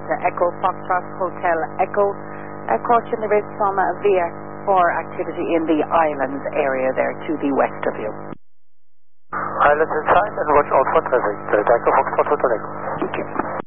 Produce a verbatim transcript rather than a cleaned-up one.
Delta Echo Foxtrot Hotel Echo. Uh, caution, there is some uh, V X four activity in the islands area there to the west of you. Islands inside and watch out for traffic. Delta Echo Foxtrot Hotel Echo. Thank you.